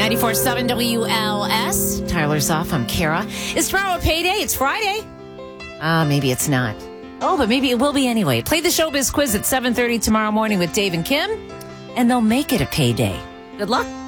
94.7 WLS. Tyler's off. I'm Kara. Is tomorrow a payday? It's Friday. Maybe it's not. Oh, but maybe it will be anyway. Play the Showbiz Quiz at 7:30 tomorrow morning with Dave and Kim, and they'll make it a payday. Good luck.